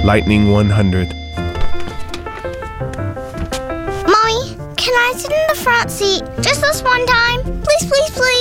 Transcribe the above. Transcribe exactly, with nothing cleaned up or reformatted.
Lightning one hundred. Mommy, can I sit in the front seat just this one time? Please, please, please.